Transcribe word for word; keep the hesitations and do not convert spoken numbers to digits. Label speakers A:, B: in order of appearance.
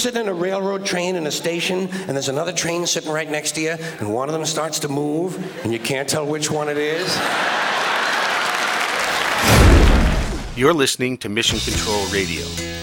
A: sitting in a railroad train in a station, and there's another train sitting right next to you, and one of them starts to move, and you can't tell which one it is?
B: You're listening to Mission Control Radio.